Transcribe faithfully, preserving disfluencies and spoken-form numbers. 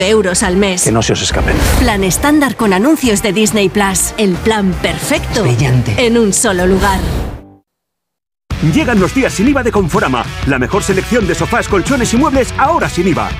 euros al mes. Que no se os escapen. Plan estándar con anuncios de Disney Plus. El plan perfecto. Brillante. En un solo lugar. Llegan los días sin I V A de Conforama. La mejor selección de sofás, colchones y muebles ahora sin I V A.